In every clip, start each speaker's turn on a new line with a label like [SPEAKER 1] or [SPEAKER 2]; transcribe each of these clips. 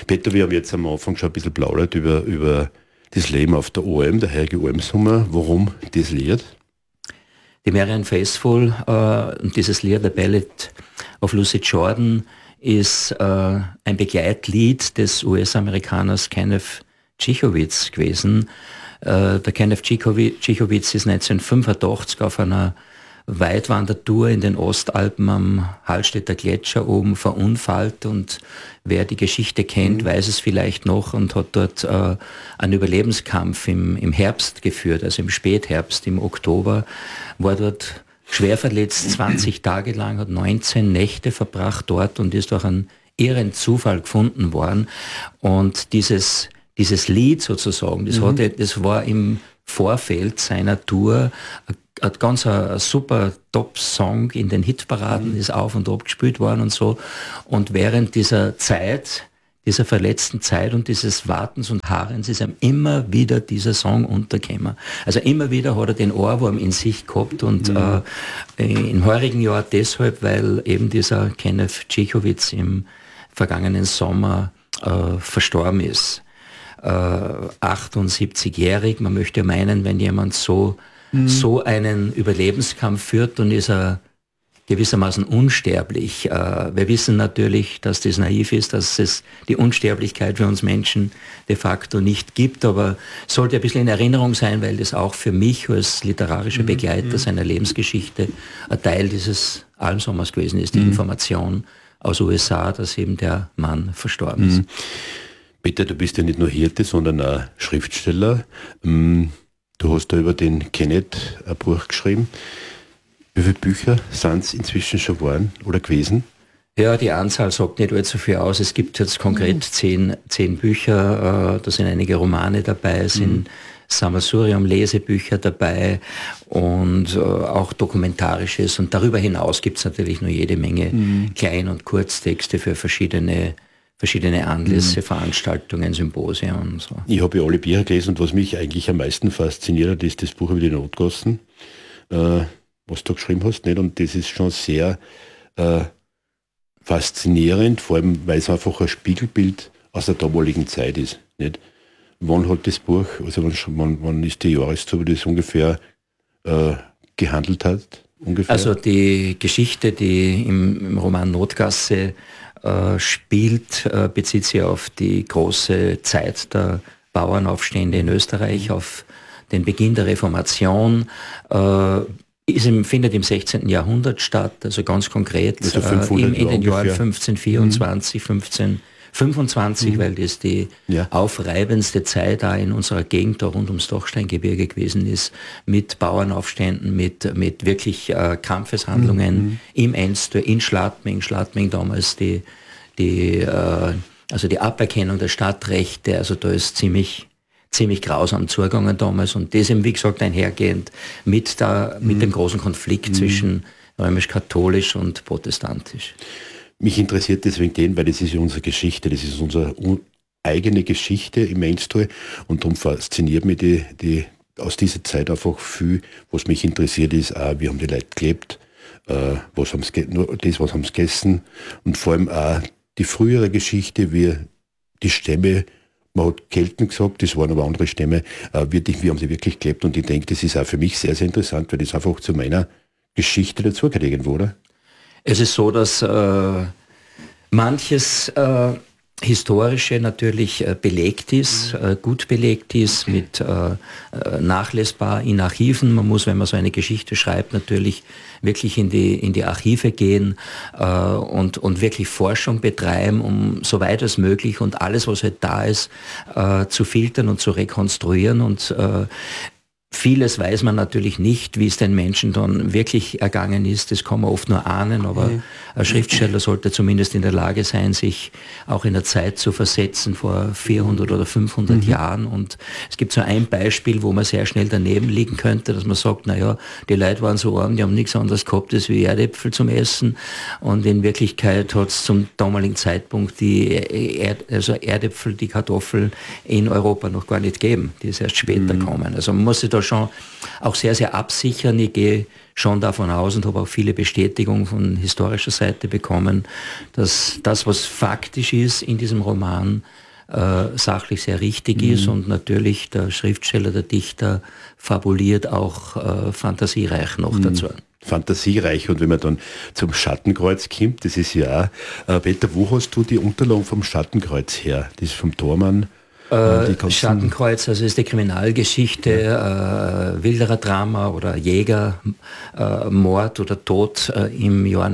[SPEAKER 1] Peter, wir haben jetzt am Anfang schon ein bisschen plaudert über das Leben auf der OM, der heilige OM-Sommer. Warum das Lied?
[SPEAKER 2] Die Marianne Faithfull und dieses Lied, The Ballad of Lucy Jordan, ist ein Begleitlied des US-Amerikaners Kenneth Cichowicz gewesen. Der Kenneth Cichowicz ist 1985 auf einer Weitwandertour in den Ostalpen am Hallstätter Gletscher oben verunfallt, und wer die Geschichte kennt, weiß es vielleicht noch, und hat dort einen Überlebenskampf im Herbst geführt, also im Spätherbst, im Oktober, war dort schwer verletzt, 20 Tage lang, hat 19 Nächte verbracht dort und ist durch einen irren Zufall gefunden worden. Und dieses Lied sozusagen, das war im Vorfeld seiner Tour ein ganz super Top-Song in den Hitparaden, ist auf und ab gespielt worden und so. Und während dieser Zeit, dieser verletzten Zeit und dieses Wartens und Harrens ist ihm immer wieder dieser Song untergekommen. Also immer wieder hat er den Ohrwurm in sich gehabt, und im heurigen Jahr deshalb, weil eben dieser Kenneth Cichowicz im vergangenen Sommer verstorben ist. 78-jährig, man möchte meinen, wenn jemand so einen Überlebenskampf führt, dann ist er gewissermaßen unsterblich. Wir wissen natürlich, dass das naiv ist, dass es die Unsterblichkeit für uns Menschen de facto nicht gibt, aber sollte ein bisschen in Erinnerung sein, weil das auch für mich als literarischer Begleiter seiner Lebensgeschichte ein Teil dieses Almsommers gewesen ist, die Information aus USA, dass eben der Mann verstorben ist.
[SPEAKER 1] Peter, du bist ja nicht nur Hirte, sondern auch Schriftsteller. Du hast da über den Kenneth ein Buch geschrieben. Wie viele Bücher sind es inzwischen schon geworden oder gewesen?
[SPEAKER 2] Ja, die Anzahl sagt nicht allzu viel aus. Es gibt jetzt konkret 10 Bücher, da sind einige Romane dabei, es sind Sammelsurium Lesebücher dabei und auch Dokumentarisches. Und darüber hinaus gibt es natürlich noch jede Menge Klein- und Kurztexte für verschiedene Anlässe, Veranstaltungen, Symposien und so.
[SPEAKER 1] Ich habe ja alle Bücher gelesen, und was mich eigentlich am meisten fasziniert hat, ist das Buch über die Notgassen, was du geschrieben hast. Nicht? Und das ist schon sehr faszinierend, vor allem, weil es einfach ein Spiegelbild aus der damaligen Zeit ist. Nicht? Wann hat das Buch, also wann ist die Jahreszahl, wo das ungefähr gehandelt hat? Ungefähr?
[SPEAKER 2] Also die Geschichte, die im Roman Notgasse spielt, bezieht sich auf die große Zeit der Bauernaufstände in Österreich, auf den Beginn der Reformation, findet im 16. Jahrhundert statt, also ganz konkret
[SPEAKER 1] also
[SPEAKER 2] in den Jahren
[SPEAKER 1] ungefähr.
[SPEAKER 2] 1524, 1525, weil das die aufreibendste Zeit da in unserer Gegend da rund ums Dachsteingebirge gewesen ist, mit Bauernaufständen, mit wirklich Kampfeshandlungen im Enstor, in Schladming damals also die Aberkennung der Stadtrechte, also da ist ziemlich grausam zugegangen damals, und das eben, wie gesagt, einhergehend mit dem großen Konflikt zwischen römisch-katholisch und protestantisch.
[SPEAKER 1] Mich interessiert deswegen weil das ist ja unsere Geschichte, das ist unsere eigene Geschichte im Enstor, und darum fasziniert mich die aus dieser Zeit einfach viel. Was mich interessiert ist auch, wie haben die Leute gelebt, was haben sie gegessen, und vor allem auch die frühere Geschichte, wie die Stämme, man hat Kelten gesagt, das waren aber andere Stämme, wie haben sie wirklich gelebt, und ich denke, das ist auch für mich sehr, sehr interessant, weil das einfach zu meiner Geschichte dazugehört irgendwo, oder?
[SPEAKER 2] Es ist so, dass manches Historische natürlich belegt ist, gut belegt ist, mit nachlesbar in Archiven. Man muss, wenn man so eine Geschichte schreibt, natürlich wirklich in die Archive gehen und wirklich Forschung betreiben, um so weit als möglich und alles, was halt da ist, zu filtern und zu rekonstruieren. Und vieles weiß man natürlich nicht, wie es den Menschen dann wirklich ergangen ist. Das kann man oft nur ahnen, aber ein Schriftsteller sollte zumindest in der Lage sein, sich auch in der Zeit zu versetzen vor 400 oder 500 Jahren. Und es gibt so ein Beispiel, wo man sehr schnell daneben liegen könnte, dass man sagt, naja, die Leute waren so arm, die haben nichts anderes gehabt als wie Erdäpfel zum Essen. Und in Wirklichkeit hat es zum damaligen Zeitpunkt die Erdäpfel, die Kartoffel in Europa noch gar nicht gegeben. Die ist erst später gekommen. Also man muss sich da schon auch sehr, sehr absichern. Ich gehe schon davon aus und habe auch viele Bestätigungen von historischer Seite bekommen, dass das, was faktisch ist in diesem Roman, sachlich sehr richtig ist und natürlich der Schriftsteller, der Dichter fabuliert auch fantasiereich noch dazu.
[SPEAKER 1] Fantasiereich. Und wenn man dann zum Schattenkreuz kommt, das ist ja, Peter, wo hast du die Unterlagen vom Schattenkreuz her? Das ist vom Thormann.
[SPEAKER 2] Schattenkreuz, also ist die Kriminalgeschichte, wilderer Drama oder Jäger, Mord oder Tod im Jahr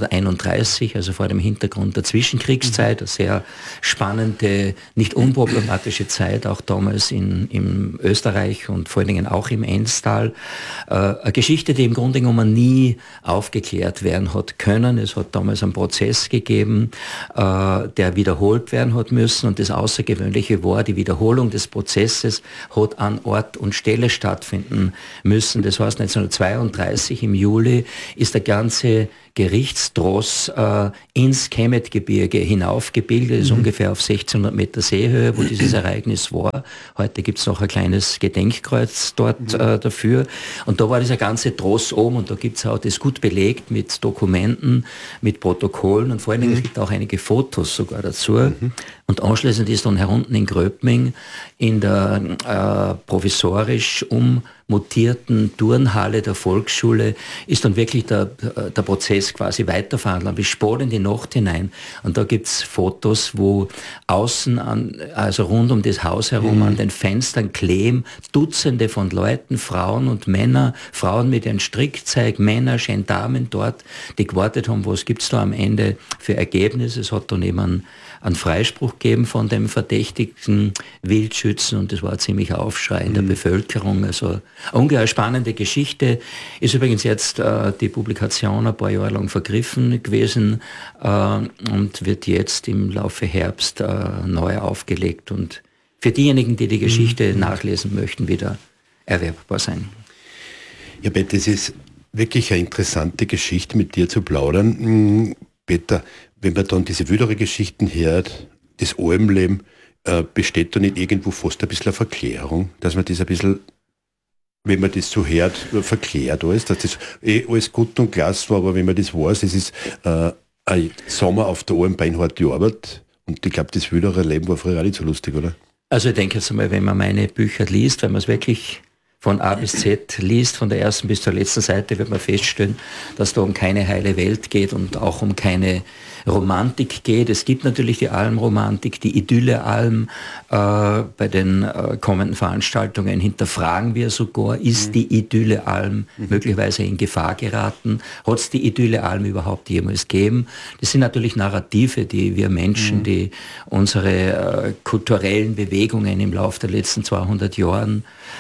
[SPEAKER 2] 1931, also vor dem Hintergrund der Zwischenkriegszeit, eine sehr spannende, nicht unproblematische Zeit, auch damals in Österreich und vor allen Dingen auch im Enstal. Eine Geschichte, die im Grunde genommen nie aufgeklärt werden hat können. Es hat damals einen Prozess gegeben, der wiederholt werden hat müssen, und das Außergewöhnliche war, die Wiederholung des Prozesses hat an Ort und Stelle stattfinden müssen. Das heißt, 1932 im Juli ist der ganze Gerichtstross ins Kemetgebirge hinaufgebildet, ist ungefähr auf 1600 Meter Seehöhe, wo dieses Ereignis war. Heute gibt es noch ein kleines Gedenkkreuz dort dafür. Und da war dieser ganze Tross oben, und da gibt es auch das gut belegt mit Dokumenten, mit Protokollen, und vor allen Dingen es gibt auch einige Fotos sogar dazu. Und anschließend ist dann herunten in Gröbming in der provisorisch ummutierten Turnhalle der Volksschule ist dann wirklich der Prozess quasi weiterverhandelt, bis spät in die Nacht hinein. Und da gibt's Fotos, wo außen also rund um das Haus herum an den Fenstern kleben Dutzende von Leuten, Frauen und Männer, Frauen mit ihren Strickzeug, Männer, Gendarmen dort, die gewartet haben, was gibt's da am Ende für Ergebnisse. Es hat dann eben einen Freispruch gegeben von dem verdächtigten Wildschützen, und das war ein ziemlicher Aufschrei in der Bevölkerung. Also eine ungeheuer spannende Geschichte. Ist übrigens jetzt die Publikation ein paar Jahre lang vergriffen gewesen und wird jetzt im Laufe Herbst neu aufgelegt und für diejenigen, die die Geschichte nachlesen möchten, wieder erwerbbar sein.
[SPEAKER 1] Ja, Peter, es ist wirklich eine interessante Geschichte, mit dir zu plaudern. Peter, wenn man dann diese wildere Geschichten hört, das Almleben, besteht da nicht irgendwo fast ein bisschen eine Verklärung, dass man das ein bisschen, wenn man das so hört, verklärt alles, dass das alles gut und klasse war, aber wenn man das weiß, es ist ein Sommer auf der Alm, beinharte Arbeit, und ich glaube, das wildere Leben war früher auch nicht so lustig, oder?
[SPEAKER 2] Also ich denke jetzt einmal, wenn man meine Bücher liest, wenn man es wirklich von A bis Z liest, von der ersten bis zur letzten Seite, wird man feststellen, dass da um keine heile Welt geht und auch um keine Romantik geht. Es gibt natürlich die Almromantik, die Idylle-Alm. Bei den kommenden Veranstaltungen hinterfragen wir sogar, ist die Idylle-Alm möglicherweise in Gefahr geraten? Hat es die Idylle-Alm überhaupt jemals gegeben? Das sind natürlich Narrative, die wir Menschen, die unsere kulturellen Bewegungen im Laufe der letzten 200 Jahren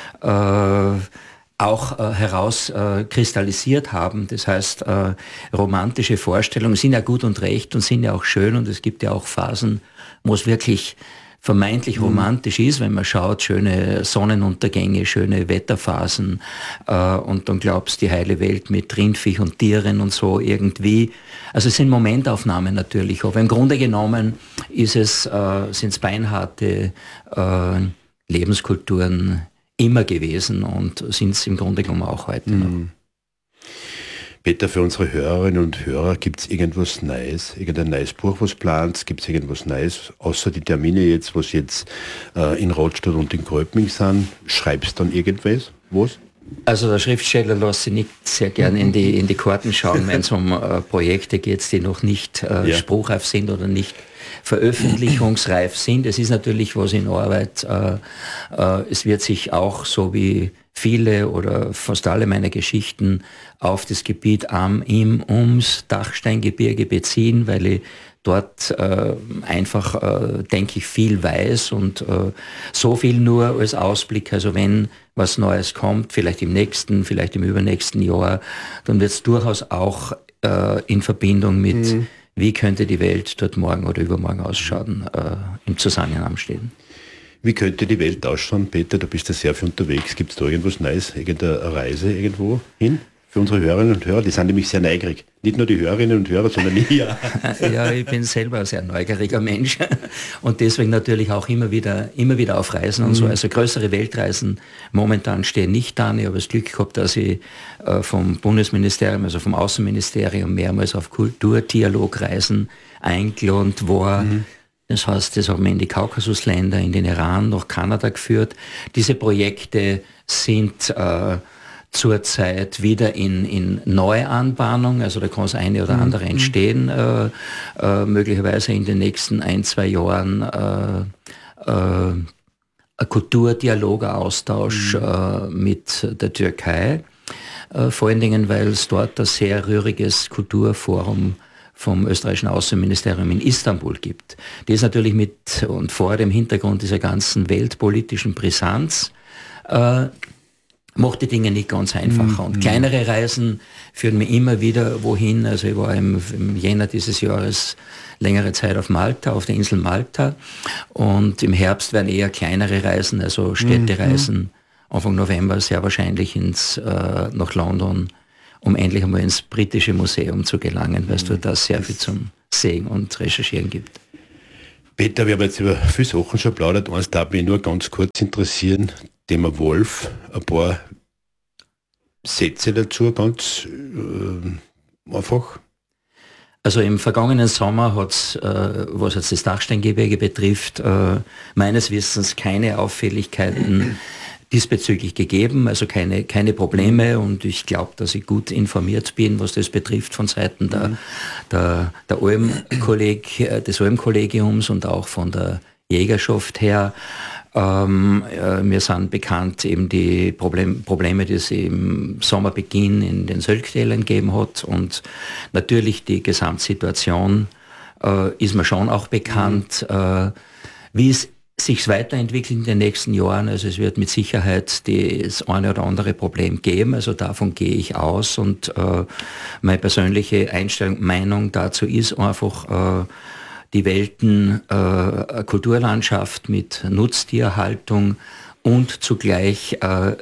[SPEAKER 2] auch herauskristallisiert haben. Das heißt, romantische Vorstellungen sind ja gut und recht und sind ja auch schön, und es gibt ja auch Phasen, wo es wirklich vermeintlich romantisch ist, wenn man schaut, schöne Sonnenuntergänge, schöne Wetterphasen, und dann glaubst die heile Welt mit Rindviech und Tieren und so irgendwie. Also es sind Momentaufnahmen natürlich, aber im Grunde genommen sind es beinharte Lebenskulturen immer gewesen und sind es im Grunde genommen auch heute noch.
[SPEAKER 1] Peter, für unsere Hörerinnen und Hörer, gibt es irgendwas Neues? Irgendein neues Buch, was plant? Gibt es irgendwas Neues? Außer die Termine jetzt, was jetzt in Rotstadt und in Gröbming sind, schreibst du dann irgendwas? Was?
[SPEAKER 2] Also der Schriftsteller lässt sich nicht sehr gern in die Karten schauen, wenn es um Projekte geht, die noch nicht spruchreif sind oder nicht veröffentlichungsreif sind. Es ist natürlich was in Arbeit. Es wird sich auch, so wie viele oder fast alle meiner Geschichten, auf das Gebiet ums Dachsteingebirge beziehen, weil ich dort einfach, denke ich, viel weiß und so viel nur als Ausblick. Also wenn was Neues kommt, vielleicht im nächsten, vielleicht im übernächsten Jahr, dann wird es durchaus auch in Verbindung mit wie könnte die Welt dort morgen oder übermorgen ausschauen, im Zusammenhang stehen.
[SPEAKER 1] Wie könnte die Welt ausschauen, Peter? Du bist ja sehr viel unterwegs. Gibt es da irgendwas Neues, irgendeine Reise irgendwo hin? Für unsere Hörerinnen und Hörer, die sind nämlich sehr neugierig. Nicht nur die Hörerinnen und Hörer, sondern ich.
[SPEAKER 2] Ja, ich bin selber ein sehr neugieriger Mensch und deswegen natürlich auch immer wieder auf Reisen und so. Also größere Weltreisen momentan stehen nicht an. Ich habe das Glück gehabt, dass ich vom Bundesministerium, also vom Außenministerium, mehrmals auf Kulturdialogreisen eingeladen war. Das heißt, das haben wir in die Kaukasusländer, in den Iran, nach Kanada geführt. Diese Projekte sind zurzeit wieder in Neuanbahnung, also da kann das eine oder andere entstehen, möglicherweise in den nächsten 1-2 Jahren ein Kulturdialog, ein Austausch mit der Türkei, vor allen Dingen, weil es dort ein sehr rühriges Kulturforum vom österreichischen Außenministerium in Istanbul gibt. Das natürlich mit und vor dem Hintergrund dieser ganzen weltpolitischen Brisanz macht die Dinge nicht ganz einfacher. Und kleinere Reisen führen mich immer wieder wohin. Also ich war im Jänner dieses Jahres längere Zeit auf Malta, auf der Insel Malta. Und im Herbst werden eher kleinere Reisen, also Städtereisen, Anfang November sehr wahrscheinlich nach London, um endlich einmal ins britische Museum zu gelangen, weil es dort da sehr viel zum Sehen und Recherchieren gibt.
[SPEAKER 1] Peter, wir haben jetzt über viele Sachen schon plaudert. Eins darf mich nur ganz kurz interessieren. Thema Wolf, ein paar Sätze dazu, ganz einfach. Also im vergangenen Sommer hat es, was jetzt das Dachsteingebirge betrifft, meines Wissens keine Auffälligkeiten diesbezüglich gegeben, also keine Probleme, und ich glaube, dass ich gut informiert bin, was das betrifft von Seiten des Almkollegiums und auch von der Jägerschaft her. Mir sind bekannt eben die Probleme, die es im Sommerbeginn in den Sölktälern gegeben hat, und natürlich die Gesamtsituation ist mir schon auch bekannt, wie es sich weiterentwickelt in den nächsten Jahren. Also es wird mit Sicherheit das eine oder andere Problem geben, also davon gehe ich aus, und meine persönliche Meinung dazu ist einfach, die Welten Kulturlandschaft mit Nutztierhaltung und zugleich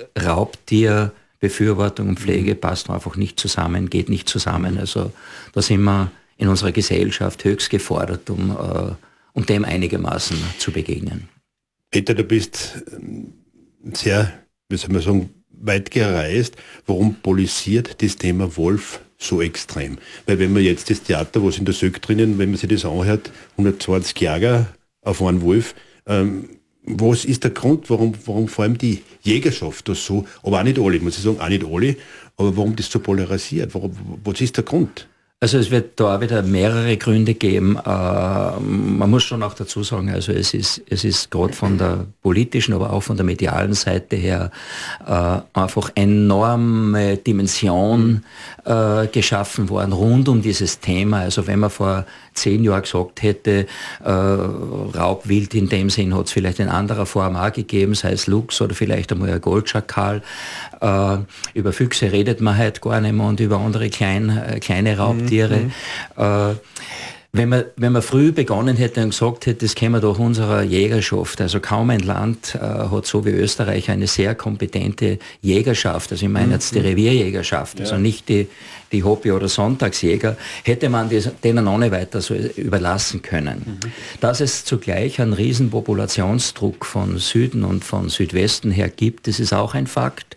[SPEAKER 1] Raubtierbefürwortung und Pflege passt einfach nicht zusammen, geht nicht zusammen. Also da sind wir in unserer Gesellschaft höchst gefordert, um dem einigermaßen zu begegnen. Peter, du bist sehr, wie soll man sagen, weit gereist. Warum polarisiert das Thema Wolf so extrem? Weil wenn man jetzt das Theater, was in der Söck drinnen, wenn man sich das anhört, 120 Jäger auf einen Wolf, was ist der Grund, warum vor allem die Jägerschaft das so, aber auch nicht alle, muss ich sagen, auch nicht alle, aber warum das so polarisiert? Was ist der Grund? Also es wird da wieder mehrere Gründe geben. Man muss schon auch dazu sagen, also es ist gerade von der politischen, aber auch von der medialen Seite her einfach enorme Dimension geschaffen worden rund um dieses Thema. Also wenn man vor 10 Jahren gesagt hätte, Raubwild in dem Sinn hat es vielleicht in anderer Form auch gegeben, sei es Luchs oder vielleicht einmal ein Goldschakal. Über Füchse redet man halt gar nicht mehr und über andere kleine Raubtiere. Wenn man früh begonnen hätte und gesagt hätte, das käme doch unserer Jägerschaft, also kaum ein Land hat so wie Österreich eine sehr kompetente Jägerschaft, also ich meine jetzt die Revierjägerschaft, also nicht die Hobby- oder Sonntagsjäger, hätte man denen auch nicht weiter so überlassen können. Dass es zugleich einen riesen Populationsdruck von Süden und von Südwesten her gibt, das ist auch ein Fakt.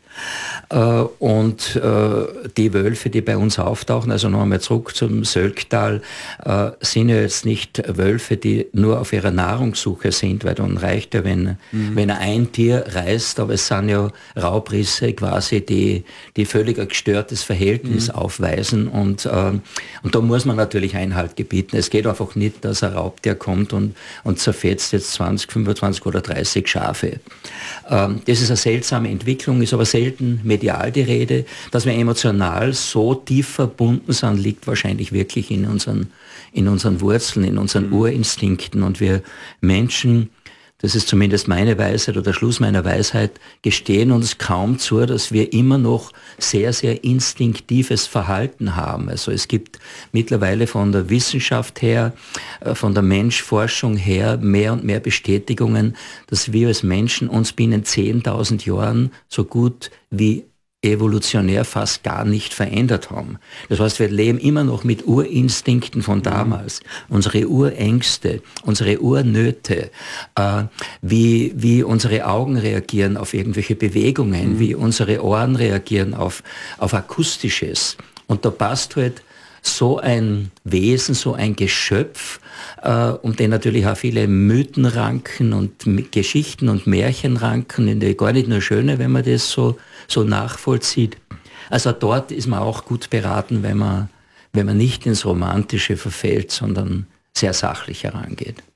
[SPEAKER 1] Und die Wölfe, die bei uns auftauchen, also noch einmal zurück zum Sölktal, sind ja jetzt nicht Wölfe, die nur auf ihrer Nahrungssuche sind, weil dann reicht ja, wenn ein Tier reißt, aber es sind ja Raubrisse quasi, die völlig ein gestörtes Verhältnis aufweisen, und da muss man natürlich Einhalt gebieten. Es geht einfach nicht, dass ein Raubtier kommt und zerfetzt jetzt 20, 25 oder 30 Schafe. Das ist eine seltsame Entwicklung, ist aber selten medial die Rede. Dass wir emotional so tief verbunden sind, liegt wahrscheinlich wirklich in unseren Wurzeln, in unseren Urinstinkten, und wir Menschen, das ist zumindest meine Weisheit oder der Schluss meiner Weisheit, gestehen uns kaum zu, dass wir immer noch sehr, sehr instinktives Verhalten haben. Also es gibt mittlerweile von der Wissenschaft her, von der Menschforschung her mehr und mehr Bestätigungen, dass wir als Menschen uns binnen 10.000 Jahren so gut wie
[SPEAKER 2] evolutionär fast gar nicht verändert haben. Das heißt, wir leben immer noch mit Urinstinkten von damals. Unsere Urängste, unsere Urnöte, wie unsere Augen reagieren auf irgendwelche Bewegungen, wie unsere Ohren reagieren auf Akustisches. Und da passt halt so ein Wesen, so ein Geschöpf, um den natürlich auch viele Mythen ranken und Geschichten und Märchen ranken, in der gar nicht nur schöne, wenn man das so nachvollzieht. Also dort ist man auch gut beraten, wenn man nicht ins Romantische verfällt, sondern sehr sachlich herangeht.